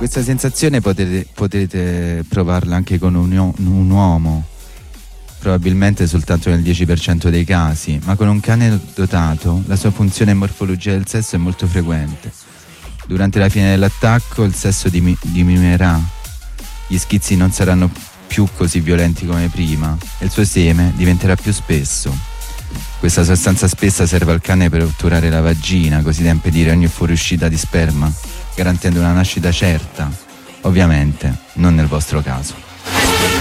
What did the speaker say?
Questa sensazione potrete provarla anche con un uomo, probabilmente soltanto nel 10% dei casi, ma con un cane dotato la sua funzione e morfologia del sesso è molto frequente. Durante la fine dell'attacco il sesso diminuirà, gli schizzi non saranno più così violenti come prima e il suo seme diventerà più spesso. Questa sostanza spessa serve al cane per otturare la vagina, così da impedire ogni fuoriuscita di sperma, garantendo una nascita certa, ovviamente non nel vostro caso.